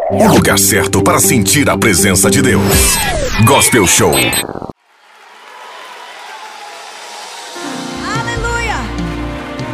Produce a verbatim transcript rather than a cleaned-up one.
O lugar certo para sentir a presença de Deus. Gospel Show.